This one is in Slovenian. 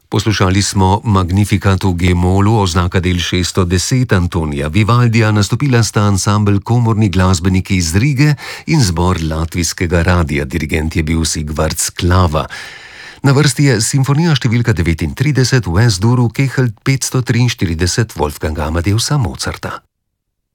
Poslušali smo Magnificat v G-molu, oznaka del 610 Antonija Vivaldija, nastopila sta ansambel Komorni glasbeniki iz Rige in zbor Latvijskega radia, dirigent je bil Sigvard Sklava. Na vrsti je simfonija številka 39 v S-duru Kehlt 543 Wolfganga Amadeusa Mozarta.